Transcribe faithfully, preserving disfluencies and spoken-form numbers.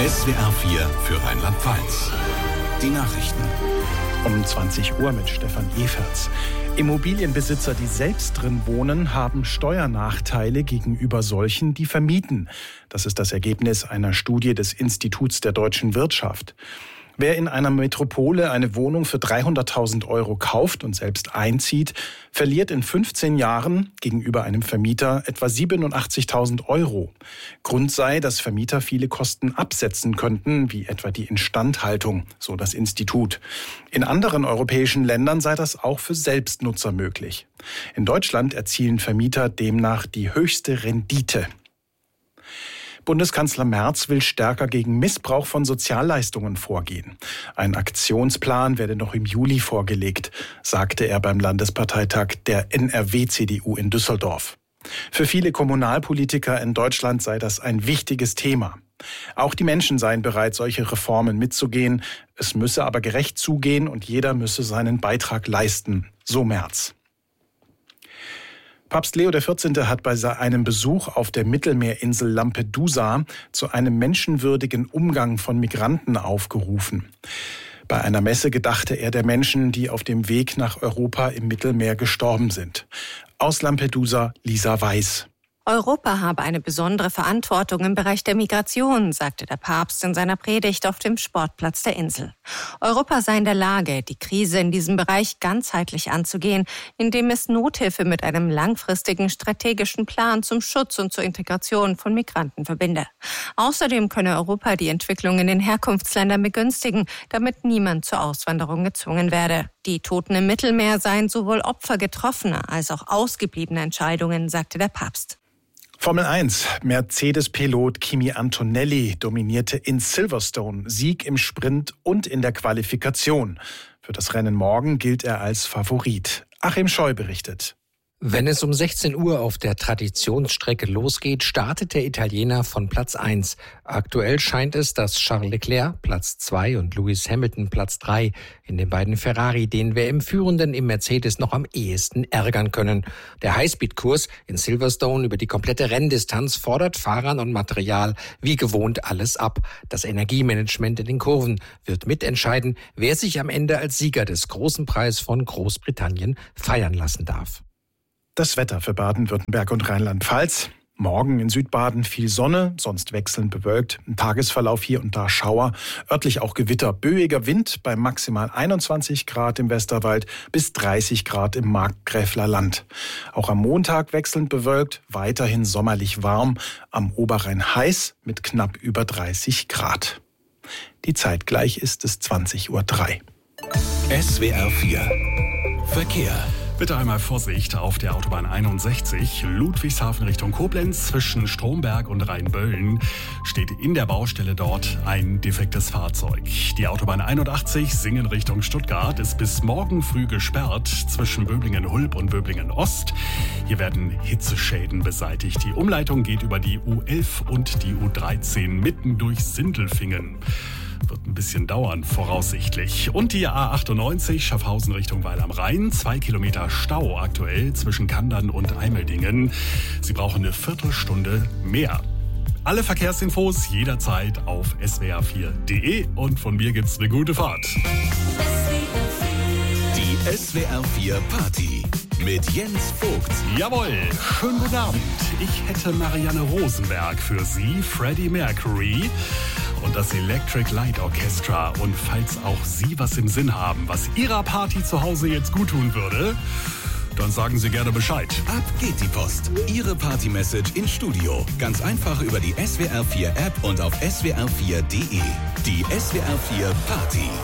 S W R vier für Rheinland-Pfalz. Die Nachrichten. Um zwanzig Uhr mit Stefan Eferts. Immobilienbesitzer, die selbst drin wohnen, haben Steuernachteile gegenüber solchen, die vermieten. Das ist das Ergebnis einer Studie des Instituts der deutschen Wirtschaft. Wer in einer Metropole eine Wohnung für dreihunderttausend Euro kauft und selbst einzieht, verliert in fünfzehn Jahren gegenüber einem Vermieter etwa siebenundachtzigtausend Euro. Grund sei, dass Vermieter viele Kosten absetzen könnten, wie etwa die Instandhaltung, so das Institut. In anderen europäischen Ländern sei das auch für Selbstnutzer möglich. In Deutschland erzielen Vermieter demnach die höchste Rendite. Bundeskanzler Merz will stärker gegen Missbrauch von Sozialleistungen vorgehen. Ein Aktionsplan werde noch im Juli vorgelegt, sagte er beim Landesparteitag der N R W-C D U in Düsseldorf. Für viele Kommunalpolitiker in Deutschland sei das ein wichtiges Thema. Auch die Menschen seien bereit, solche Reformen mitzugehen. Es müsse aber gerecht zugehen und jeder müsse seinen Beitrag leisten, so Merz. Papst Leo der vierzehnte hat bei einem Besuch auf der Mittelmeerinsel Lampedusa zu einem menschenwürdigen Umgang von Migranten aufgerufen. Bei einer Messe gedachte er der Menschen, die auf dem Weg nach Europa im Mittelmeer gestorben sind. Aus Lampedusa Lisa Weiß. Europa habe eine besondere Verantwortung im Bereich der Migration, sagte der Papst in seiner Predigt auf dem Sportplatz der Insel. Europa sei in der Lage, die Krise in diesem Bereich ganzheitlich anzugehen, indem es Nothilfe mit einem langfristigen strategischen Plan zum Schutz und zur Integration von Migranten verbinde. Außerdem könne Europa die Entwicklung in den Herkunftsländern begünstigen, damit niemand zur Auswanderung gezwungen werde. Die Toten im Mittelmeer seien sowohl Opfer getroffener als auch ausgebliebener Entscheidungen, sagte der Papst. Formel eins. Mercedes-Pilot Kimi Antonelli dominierte in Silverstone, Sieg im Sprint und in der Qualifikation. Für das Rennen morgen gilt er als Favorit. Achim Scheu berichtet. Wenn es um sechzehn Uhr auf der Traditionsstrecke losgeht, startet der Italiener von Platz eins. Aktuell scheint es, dass Charles Leclerc Platz zwei und Lewis Hamilton Platz drei in den beiden Ferrari den W M-Führenden im Mercedes noch am ehesten ärgern können. Der Highspeed-Kurs in Silverstone über die komplette Renndistanz fordert Fahrern und Material wie gewohnt alles ab. Das Energiemanagement in den Kurven wird mitentscheiden, wer sich am Ende als Sieger des Großen Preis von Großbritannien feiern lassen darf. Das Wetter für Baden-Württemberg und Rheinland-Pfalz. Morgen in Südbaden viel Sonne, sonst wechselnd bewölkt. Im Tagesverlauf hier und da Schauer, örtlich auch Gewitter. Böiger Wind bei maximal einundzwanzig Grad im Westerwald bis dreißig Grad im Markgräfler Land. Auch am Montag wechselnd bewölkt, weiterhin sommerlich warm. Am Oberrhein heiß mit knapp über dreißig Grad. Die Zeit gleich ist es zwanzig Uhr drei. S W R vier Verkehr. Bitte einmal Vorsicht auf der Autobahn einundsechzig, Ludwigshafen Richtung Koblenz. Zwischen Stromberg und Rheinböllen steht in der Baustelle dort ein defektes Fahrzeug. Die Autobahn einundachtzig, Singen Richtung Stuttgart, ist bis morgen früh gesperrt zwischen Böblingen-Hulb und Böblingen-Ost. Hier werden Hitzeschäden beseitigt. Die Umleitung geht über die U elf und die U dreizehn mitten durch Sindelfingen. Wird ein bisschen dauern, voraussichtlich. Und die A achtundneunzig, Schaffhausen Richtung Weil am Rhein. Zwei Kilometer Stau aktuell zwischen Kandern und Eimeldingen. Sie brauchen eine Viertelstunde mehr. Alle Verkehrsinfos jederzeit auf S W R vier Punkt de und von mir gibt's eine gute Fahrt. Die S W R vier Party mit Jens Vogt. Jawohl, schönen guten Abend. Ich hätte Marianne Rosenberg für Sie, Freddie Mercury und das Electric Light Orchestra. Und falls auch Sie was im Sinn haben, was Ihrer Party zu Hause jetzt gut tun würde, dann sagen Sie gerne Bescheid. Ab geht die Post. Ihre Party-Message ins Studio. Ganz einfach über die S W R vier App und auf S W R vier Punkt de. Die S W R vier Party.